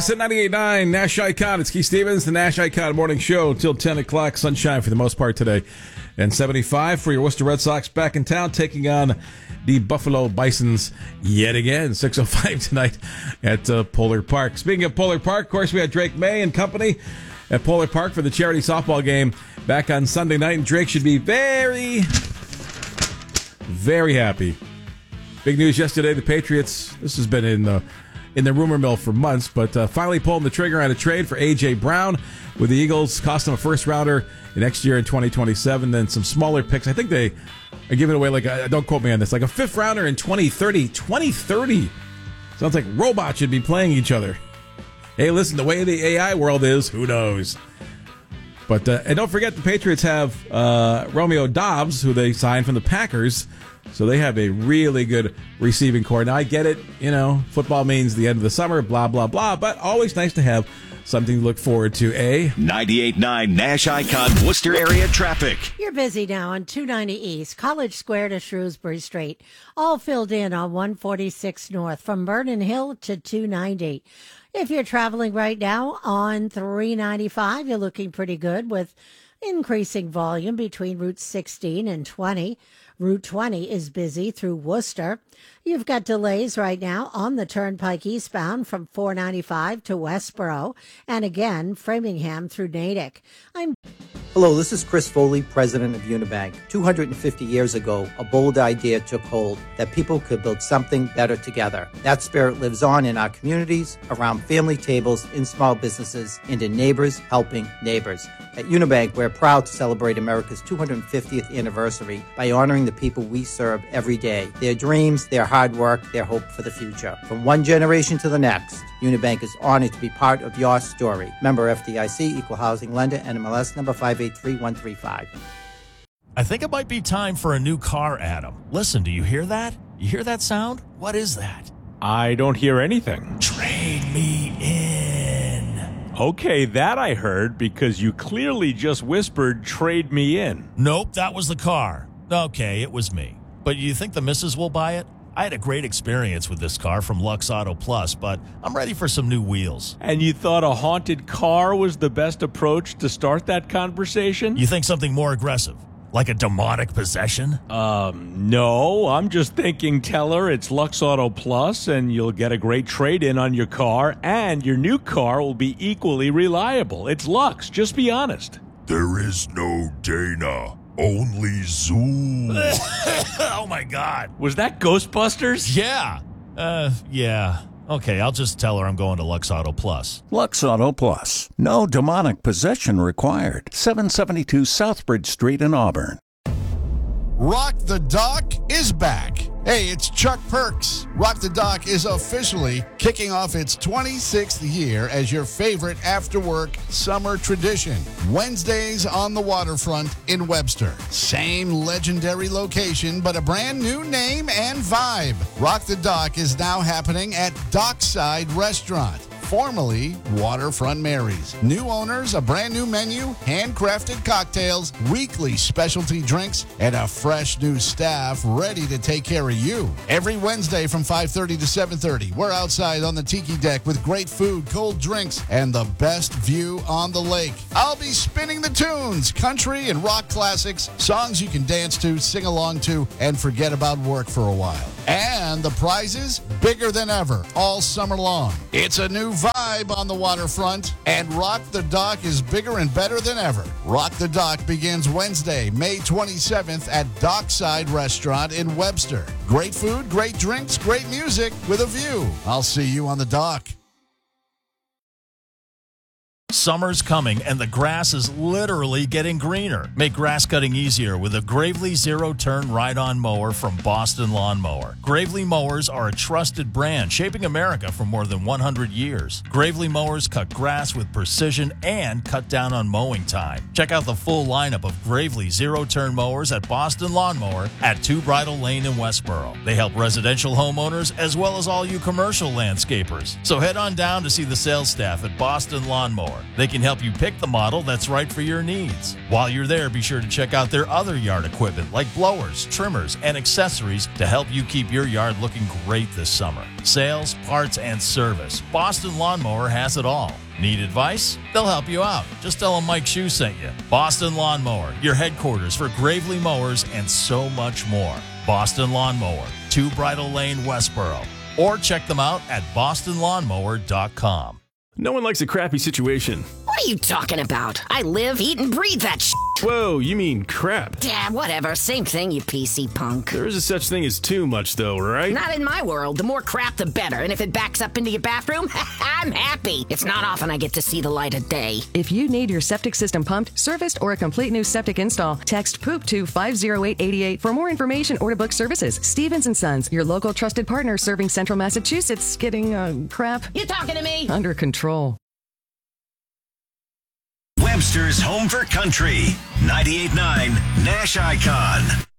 Yes, at 98.9 Nash Icon. It's Keith Stevens, the Nash Icon Morning Show till 10 o'clock. Sunshine for the most part today. And 75 for your Worcester Red Sox back in town, taking on the Buffalo Bisons yet again. 6:05 tonight at Polar Park. Speaking of Polar Park, of course, we had Drake May and company at Polar Park for the charity softball game back on Sunday night. And Drake should be very, very happy. Big news yesterday, the Patriots, this has been in the rumor mill for months, but finally pulling the trigger on a trade for A.J. Brown with the Eagles, cost them a first-rounder next year in 2027, then some smaller picks. I think they are giving away, don't quote me on this, like a fifth-rounder in 2030. 2030! Sounds like robots should be playing each other. Hey, listen, the way the AI world is, who knows? But and don't forget, the Patriots have Romeo Doubs, who they signed from the Packers. So they have a really good receiving core. Now, I get it, football means the end of the summer, blah, blah, blah, but always nice to have something to look forward to, eh? 98.9 Nash Icon Worcester area traffic. You're busy now on 290 East, College Square to Shrewsbury Street, all filled in on 146 North from Vernon Hill to 290. If you're traveling right now on 395, you're looking pretty good with increasing volume between Route 16 and 20. Route 20 is busy through Worcester. You've got delays right now on the Turnpike eastbound from 495 to Westboro, and again, Framingham through Natick. Hello, this is Chris Foley, president of Unibank. 250 years ago, a bold idea took hold that people could build something better together. That spirit lives on in our communities, around family tables, in small businesses, and in neighbors helping neighbors. At Unibank, we're proud to celebrate America's 250th anniversary by honoring the people we serve every day, their dreams, their hard work, their hope for the future. From one generation to the next, Unibank is honored to be part of your story. Member FDIC, Equal Housing Lender, NMLS number 583135. I think it might be time for a new car, Adam. Listen, do you hear that? You hear that sound? What is that? I don't hear anything. Trade me in. Okay, that I heard because you clearly just whispered, trade me in. Nope, that was the car. Okay, it was me. But you think the missus will buy it? I had a great experience with this car from Lux Auto Plus, but I'm ready for some new wheels. And you thought a haunted car was the best approach to start that conversation? You think something more aggressive? Like a demonic possession? No. I'm just thinking, tell her it's Lux Auto Plus and you'll get a great trade-in on your car and your new car will be equally reliable. It's Lux. Just be honest. There is no Dana. Only Zoom. Oh, my God. Was that Ghostbusters? Yeah. Yeah. Okay, I'll just tell her I'm going to Lux Auto Plus. Lux Auto Plus. No demonic possession required. 772 Southbridge Street in Auburn. Rock the Dock is back. Hey, it's Chuck Perks. Rock the Dock is officially kicking off its 26th year as your favorite after-work summer tradition. Wednesdays on the waterfront in Webster. Same legendary location, but a brand new name and vibe. Rock the Dock is now happening at Dockside Restaurant, formerly Waterfront Mary's. New owners, a brand new menu, handcrafted cocktails, weekly specialty drinks, and a fresh new staff ready to take care of you. Every Wednesday from 5:30 to 7:30, we're outside on the tiki deck with great food, cold drinks, and the best view on the lake. I'll be spinning the tunes, country and rock classics, songs you can dance to, sing along to, and forget about work for a while. And the prizes, bigger than ever, all summer long. It's a new vibe on the waterfront, and Rock the Dock is bigger and better than ever. Rock the Dock begins Wednesday, May 27th at Dockside Restaurant in Webster. Great food, great drinks, great music with a view. I'll see you on the dock. Summer's coming, and the grass is literally getting greener. Make grass cutting easier with a Gravely zero-turn ride-on mower from Boston Lawn Mower. Gravely mowers are a trusted brand, shaping America for more than 100 years. Gravely mowers cut grass with precision and cut down on mowing time. Check out the full lineup of Gravely zero-turn mowers at Boston Lawn Mower at 2 Bridle Lane in Westboro. They help residential homeowners as well as all you commercial landscapers. So head on down to see the sales staff at Boston Lawn Mower. They can help you pick the model that's right for your needs. While you're there, be sure to check out their other yard equipment like blowers, trimmers, and accessories to help you keep your yard looking great this summer. Sales, parts, and service. Boston Lawnmower has it all. Need advice? They'll help you out. Just tell them Mike Shue sent you. Boston Lawnmower, your headquarters for Gravely Mowers and so much more. Boston Lawnmower, 2 Bridle Lane, Westboro. Or check them out at bostonlawnmower.com. No one likes a crappy situation. What are you talking about? I live, eat, and breathe that shit. Whoa, you mean crap. Yeah, whatever. Same thing, you PC punk. There is a such thing as too much, though, right? Not in my world. The more crap, the better. And if it backs up into your bathroom, I'm happy. It's not often I get to see the light of day. If you need your septic system pumped, serviced, or a complete new septic install, text POOP to 50888 for more information or to book services. Stevens & Sons, your local trusted partner serving Central Massachusetts, getting, crap... You talking to me? Under control. Webster's Home for Country. 98.9 Nash Icon.